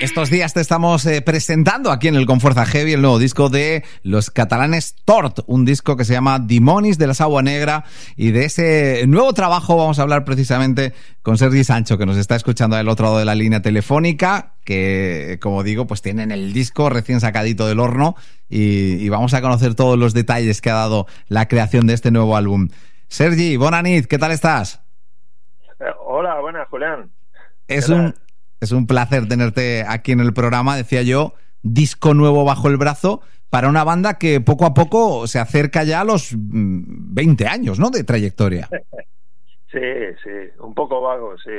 Estos días te estamos presentando aquí en el Conforza Heavy el nuevo disco de los catalanes Tort, un disco que se llama Dimonis de la Sagua Negra, y de ese nuevo trabajo vamos a hablar precisamente con Sergi Sancho, que nos está escuchando del otro lado de la línea telefónica, que, como digo, pues tienen el disco recién sacadito del horno y vamos a conocer todos los detalles que ha dado la creación de este nuevo álbum. Sergi, bona nit, ¿qué tal estás? Hola, buenas, Julián. Es un placer tenerte aquí en el programa, decía yo, disco nuevo bajo el brazo para una banda que poco a poco se acerca ya a los 20 años, ¿no?, de trayectoria. Sí, un poco vago, sí.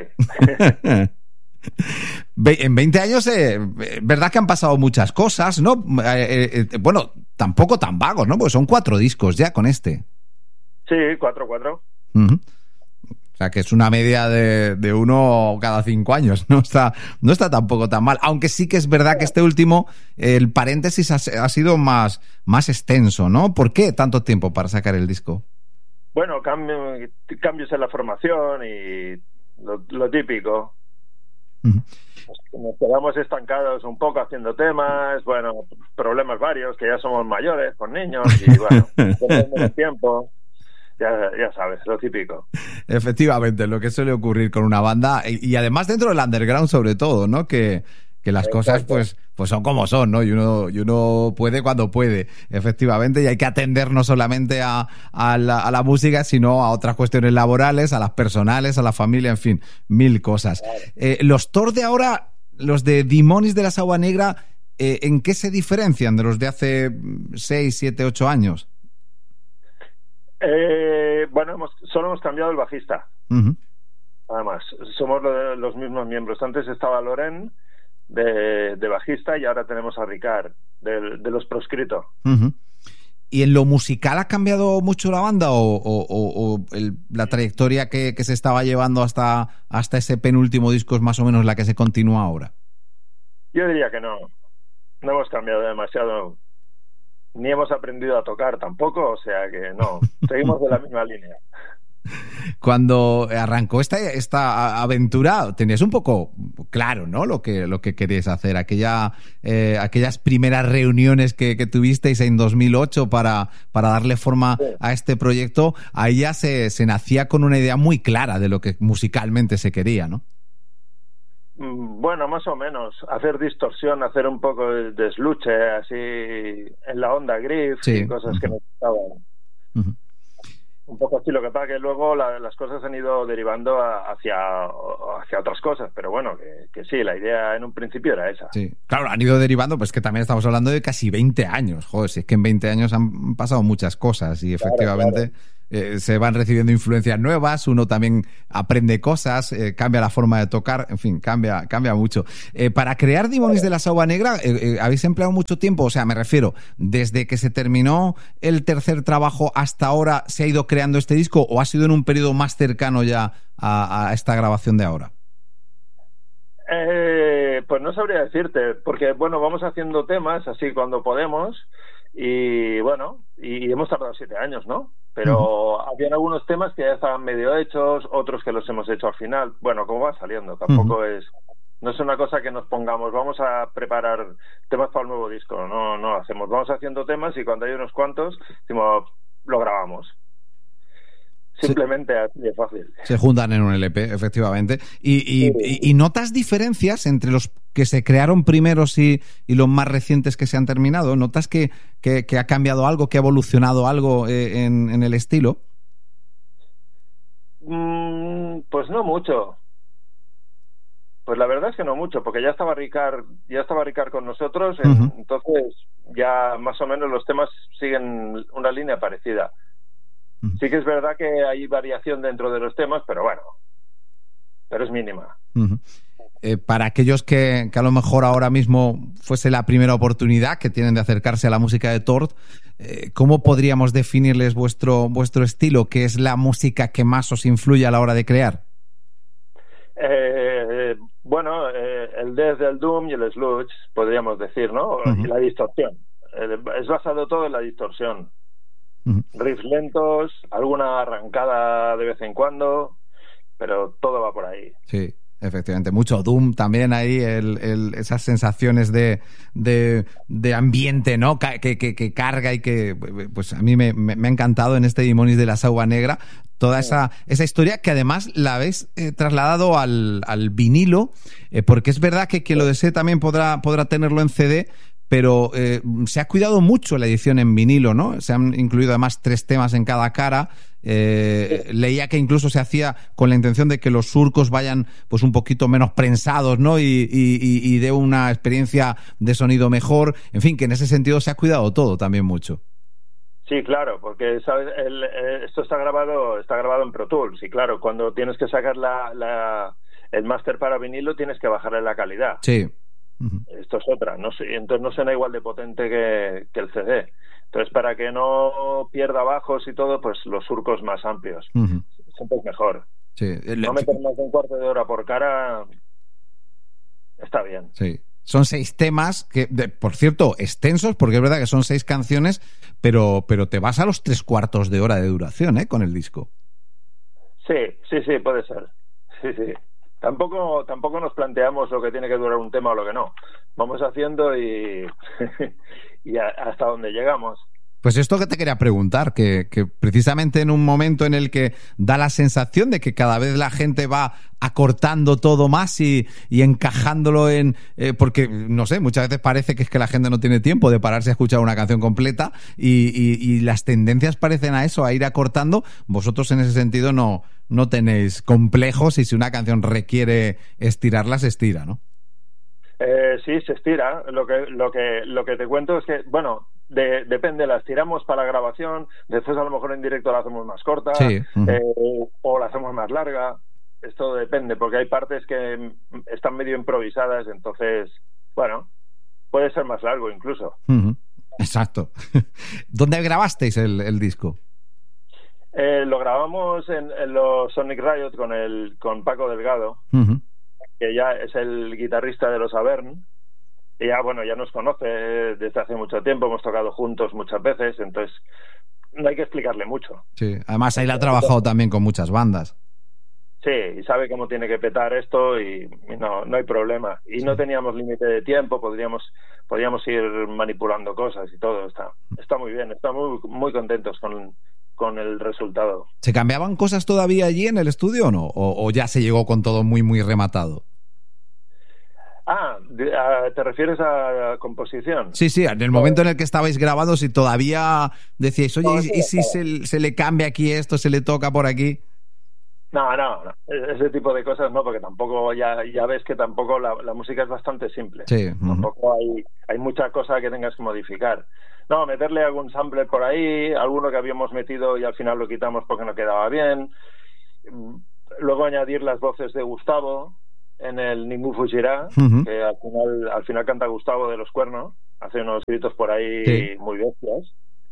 En 20 años, verdad que han pasado muchas cosas, ¿no? Bueno, tampoco tan vagos, ¿no? Porque son 4 discos ya con este. Sí, 4. Uh-huh. O sea, que es una media de uno cada 5 años. No está tampoco tan mal. Aunque sí que es verdad que este último, el paréntesis ha sido más extenso, ¿no? ¿Por qué tanto tiempo para sacar el disco? Bueno, cambios en la formación y lo típico. Uh-huh. Nos quedamos estancados un poco haciendo temas, bueno, problemas varios, que ya somos mayores, con niños, y bueno, tenemos tiempo. Ya sabes, lo típico. Efectivamente, lo que suele ocurrir con una banda y además dentro del underground sobre todo, ¿no? Que las cosas pues son como son, ¿no? Y uno puede cuando puede, efectivamente, y hay que atender no solamente a la música, sino a otras cuestiones laborales, a las personales, a la familia, en fin, 1000 cosas. Claro. Los Tort de ahora, los de Dimonis de la Sagua Negra, ¿en qué se diferencian de los de hace 6, 7, 8 años? Bueno, solo hemos cambiado el bajista. Uh-huh. Además, somos los mismos miembros. Antes estaba Loren de bajista y ahora tenemos a Ricard de los Proscrito. Uh-huh. ¿Y en lo musical ha cambiado mucho la banda o la trayectoria que se estaba llevando hasta ese penúltimo disco es más o menos la que se continúa ahora? Yo diría que no hemos cambiado demasiado. Ni hemos aprendido a tocar tampoco, o sea que no, seguimos de la misma línea. Cuando arrancó esta aventura tenías un poco claro, ¿no?, lo que querías hacer, aquellas primeras reuniones que tuvisteis en 2008 para darle forma a este proyecto. Ahí ya se nacía con una idea muy clara de lo que musicalmente se quería, ¿no? Bueno, más o menos. Hacer distorsión, hacer un poco de sluche, así en la onda griff, sí, y cosas que nos gustaban. Uh-huh. Un poco así, lo que pasa que luego las cosas han ido derivando hacia otras cosas, pero bueno, que sí, la idea en un principio era esa. Sí, claro, han ido derivando, pues que también estamos hablando de casi 20 años. Joder, si es que en 20 años han pasado muchas cosas y efectivamente... Claro. Se van recibiendo influencias nuevas, uno también aprende cosas, cambia la forma de tocar, en fin, cambia mucho. Para crear Dimonis de la Sagua Negra, ¿habéis empleado mucho tiempo? O sea, me refiero, desde que se terminó el tercer trabajo hasta ahora, ¿se ha ido creando este disco o ha sido en un periodo más cercano ya a esta grabación de ahora? Pues no sabría decirte, porque bueno, vamos haciendo temas así cuando podemos y bueno, y hemos tardado 7 años, ¿no? Pero habían algunos temas que ya estaban medio hechos, otros que los hemos hecho al final. Bueno, como va saliendo, tampoco no es una cosa que nos pongamos, vamos a preparar temas para el nuevo disco, no hacemos, vamos haciendo temas y cuando hay unos cuantos, decimos, lo grabamos. Simplemente así de fácil. Se juntan en un LP, efectivamente. ¿Y notas diferencias entre los que se crearon primeros y los más recientes que se han terminado? ¿Notas que ha cambiado algo, que ha evolucionado algo en el estilo? Pues no mucho. Pues la verdad es que no mucho, porque ya estaba Ricard con nosotros, entonces ya más o menos los temas siguen una línea parecida. Sí que es verdad que hay variación dentro de los temas, pero bueno, pero es mínima. Uh-huh. Para aquellos que a lo mejor ahora mismo fuese la primera oportunidad que tienen de acercarse a la música de Tort, ¿cómo podríamos definirles vuestro estilo? ¿Qué es la música que más os influye a la hora de crear? Bueno, el death, el doom y el sludge, podríamos decir, ¿no? Uh-huh. Y la distorsión. Es basado todo en la distorsión. Riffs lentos, alguna arrancada de vez en cuando, pero todo va por ahí. Sí, Efectivamente, mucho Doom también ahí, esas sensaciones de ambiente, ¿no? Que carga y que, pues a mí me ha encantado en este Dimonis de la Sauva Negra toda esa historia que además la habéis trasladado al vinilo, porque es verdad que quien lo desee también podrá tenerlo en CD, pero se ha cuidado mucho la edición en vinilo, ¿no? Se han incluido además 3 temas en cada cara. Leía que incluso se hacía con la intención de que los surcos vayan pues un poquito menos prensados, ¿no? Y dé una experiencia de sonido mejor. En fin, que en ese sentido se ha cuidado todo también mucho. Sí, claro, porque sabes, esto está grabado en Pro Tools y claro, cuando tienes que sacar el máster para vinilo tienes que bajarle la calidad. Sí. Esto es otra, no sé, entonces no suena igual de potente que el CD. Entonces, para que no pierda bajos y todo, pues los surcos más amplios. Siempre es mejor. Sí. No meter más de un cuarto de hora por cara está bien. Sí. Son 6 temas que, por cierto, extensos, porque es verdad que son 6 canciones, pero te vas a los 3/4 de hora de duración, con el disco. Sí, puede ser. Sí. Tampoco nos planteamos lo que tiene que durar un tema o lo que no. Vamos haciendo y hasta donde llegamos. Pues esto que te quería preguntar, que precisamente en un momento en el que da la sensación de que cada vez la gente va acortando todo más y encajándolo porque, no sé, muchas veces parece que es que la gente no tiene tiempo de pararse a escuchar una canción completa y las tendencias parecen a eso, a ir acortando. Vosotros en ese sentido no tenéis complejos y si una canción requiere estirarla, se estira, ¿no? Sí, se estira. Lo que te cuento es que, bueno, depende, la estiramos para la grabación, después a lo mejor en directo la hacemos más corta, sí. o la hacemos más larga. Esto depende, porque hay partes que están medio improvisadas, entonces, bueno, puede ser más largo incluso. Exacto. ¿Dónde grabasteis el disco? Lo grabamos en los Sonic Riot con Paco Delgado, que ya es el guitarrista de los Avern. Y ya nos conoce desde hace mucho tiempo, hemos tocado juntos muchas veces, entonces no hay que explicarle mucho. Sí, además ahí la ha trabajado también con muchas bandas. Sí, y sabe cómo tiene que petar esto y no hay problema. Y no teníamos límite de tiempo, podíamos ir manipulando cosas y todo. Está muy bien, estamos muy contentos con el resultado. ¿Se cambiaban cosas todavía allí en el estudio o no? ¿O ya se llegó con todo muy, muy rematado? ¿Te refieres a composición? Sí, en el momento en el que estabais grabados y todavía decíais, oye, ¿y si se le cambia aquí esto, se le toca por aquí? No, ese tipo de cosas no, porque tampoco, ya ves que tampoco la música es bastante simple. Sí. Tampoco hay mucha cosa que tengas que modificar. No, meterle algún sampler por ahí, alguno que habíamos metido y al final lo quitamos porque no quedaba bien. Luego añadir las voces de Gustavo en el Ningú Fugirá, que al final canta Gustavo de los Cuernos, hace unos gritos por ahí muy bestias.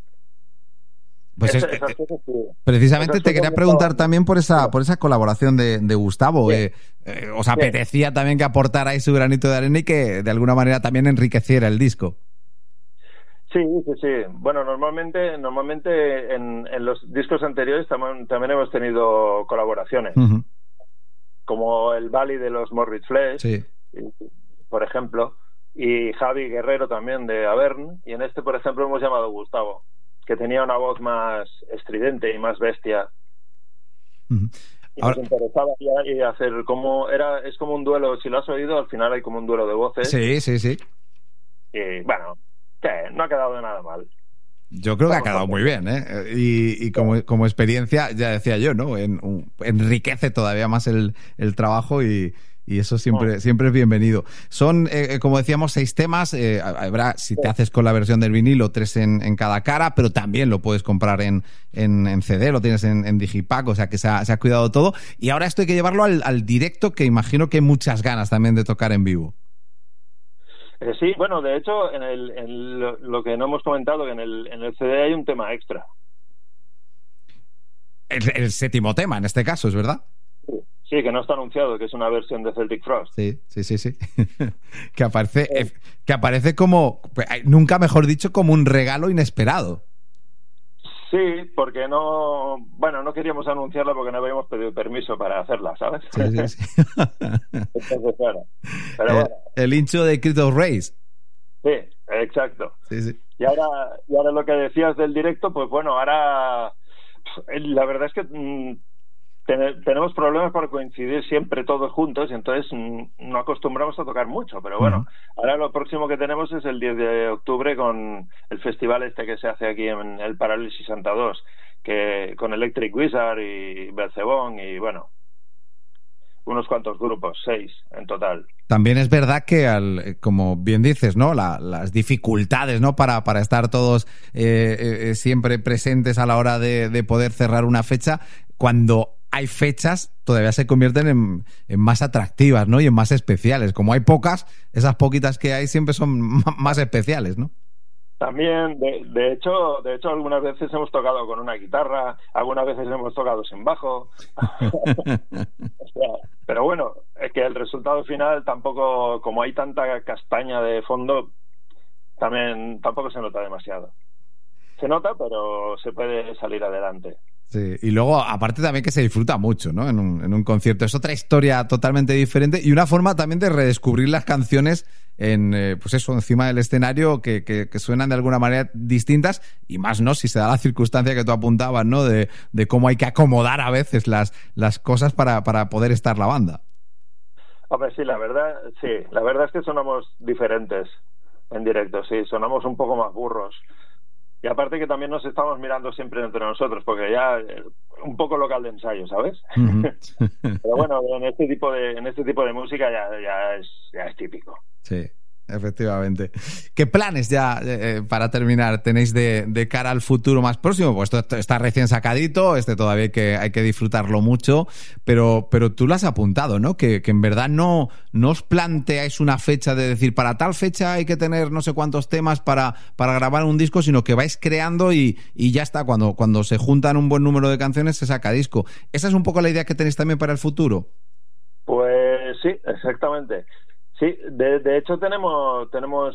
Pues precisamente te quería preguntar también por esa colaboración de Gustavo. ¿Os apetecía también que aportara ahí su granito de arena y que de alguna manera también enriqueciera el disco? Sí. Bueno, normalmente en los discos anteriores también hemos tenido colaboraciones, como el Bali de los Morbid Flesh, por ejemplo, y Javi Guerrero también de Avern, y en este, por ejemplo, hemos llamado a Gustavo, que tenía una voz más estridente y más bestia. Y nos interesaba ya hacer es como un duelo, si lo has oído, al final hay como un duelo de voces. Sí. Y bueno, no ha quedado de nada mal. Yo creo que ha quedado muy bien, y como experiencia, ya decía yo, ¿no? Enriquece todavía más el trabajo y eso siempre es bienvenido. Son, como decíamos, 6 temas. Habrá, si te haces con la versión del vinilo, 3 en cada cara, pero también lo puedes comprar en CD, lo tienes en Digipack, o sea que se ha cuidado todo. Y ahora esto hay que llevarlo al directo, que imagino que hay muchas ganas también de tocar en vivo. Sí, bueno, de hecho, en lo que no hemos comentado, que en el CD hay un tema extra. El 7º tema, en este caso, ¿es verdad? Sí, que no está anunciado, que es una versión de Celtic Frost. Sí. que aparece como, nunca mejor dicho, como un regalo inesperado. Sí, porque no queríamos anunciarla porque no habíamos pedido permiso para hacerla, ¿sabes? Sí, sí. Entonces, bueno, pero bueno. El hincho de Creed of Race. Sí, exacto. Sí, sí. Y ahora lo que decías del directo, pues bueno, ahora la verdad es que tenemos problemas para coincidir siempre todos juntos y entonces no acostumbramos a tocar mucho, pero bueno, ahora lo próximo que tenemos es el 10 de octubre con el festival este que se hace aquí en el Paralel 62, que con Electric Wizard y Belcebón y bueno, unos cuantos grupos, 6 en total. También es verdad que, como bien dices, ¿no? Las dificultades, ¿no? Para estar todos siempre presentes a la hora de poder cerrar una fecha, cuando hay fechas todavía se convierten en más atractivas, ¿no? Y en más especiales. Como hay pocas, esas poquitas que hay siempre son más especiales, ¿no? También, de hecho, algunas veces hemos tocado con una guitarra, algunas veces hemos tocado sin bajo. O sea, pero bueno, es que el resultado final tampoco, como hay tanta castaña de fondo, tampoco se nota demasiado. Se nota, pero se puede salir adelante. Sí, y luego, aparte también que se disfruta mucho, ¿no? En un concierto. Es otra historia totalmente diferente y una forma también de redescubrir las canciones pues eso, encima del escenario que suenan de alguna manera distintas y más, ¿no? Si se da la circunstancia que tú apuntabas, ¿no? De cómo hay que acomodar a veces las cosas para poder estar la banda. Hombre, sí, la verdad es que sonamos diferentes en directo, sí, sonamos un poco más burros. Y aparte que también nos estamos mirando siempre entre nosotros, porque ya un poco local de ensayo, ¿sabes? Pero bueno, en este tipo de música ya es típico. Sí, efectivamente. ¿Qué planes ya, para terminar, tenéis de cara al futuro más próximo? Pues esto está recién sacadito, todavía hay que disfrutarlo mucho, pero tú lo has apuntado, ¿no? Que en verdad no os planteáis una fecha de decir, para tal fecha hay que tener no sé cuántos temas para grabar un disco, sino que vais creando y ya está, cuando se juntan un buen número de canciones se saca disco. ¿Esa es un poco la idea que tenéis también para el futuro? Pues sí, exactamente. Sí, de hecho tenemos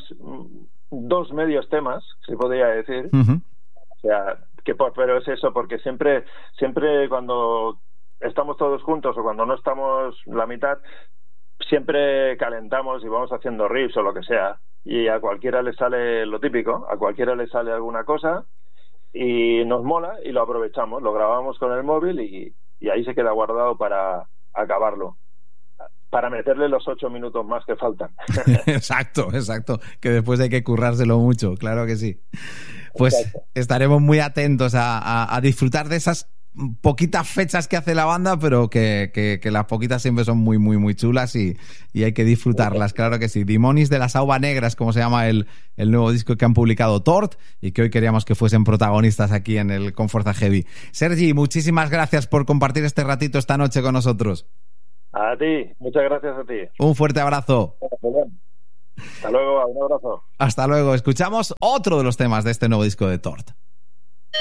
2 medios temas, se podría decir. O sea, pero es eso, porque siempre cuando estamos todos juntos o cuando no estamos la mitad, siempre calentamos y vamos haciendo riffs o lo que sea. Y a cualquiera le sale lo típico, a cualquiera le sale alguna cosa y nos mola y lo aprovechamos, lo grabamos con el móvil y ahí se queda guardado para acabarlo. Para meterle los 8 minutos más que faltan. Exacto, que después hay que currárselo mucho, claro que sí. Pues exacto. Estaremos muy atentos a disfrutar de esas poquitas fechas que hace la banda, pero que las poquitas siempre son muy, muy, muy chulas y hay que disfrutarlas, claro que sí. Dimonis de la Sauva Negra es como se llama el nuevo disco que han publicado Tort y que hoy queríamos que fuesen protagonistas aquí en el Con Fuerza Heavy. Sergi, muchísimas gracias por compartir este ratito esta noche con nosotros. A ti, muchas gracias a ti. Un fuerte abrazo. Hasta luego, un abrazo. Hasta luego. Escuchamos otro de los temas de este nuevo disco de Tort.